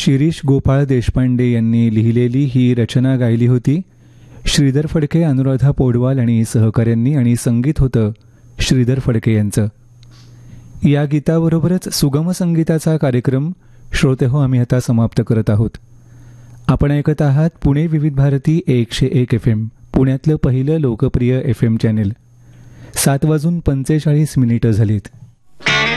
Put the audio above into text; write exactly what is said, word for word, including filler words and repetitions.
शिरीष गोपाळ देशपांडे यांनी लिहिलेली ही रचना गायली होती श्रीधर फडके, अनुराधा पौडवाल आणि सहकाऱ्यांनी, आणि संगीत होतं श्रीधर फडके यांचं. या गीताबरोबरच सुगम संगीताचा कार्यक्रम श्रोते हो आम्ही आता समाप्त करत आहोत. आपण ऐकत आहात पुणे विविध भारती एकशे एक एफ एम, पुण्यातलं पहिलं लोकप्रिय एफ एम चॅनेल. सात वाजून पंचेचाळीस मिनिटं झालीत.